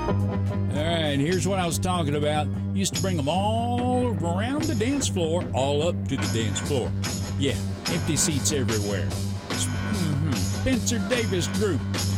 All right, here's what I was talking about. Used to bring them all around the dance floor, all up to the dance floor. Yeah, empty seats everywhere. Spencer Davis Group.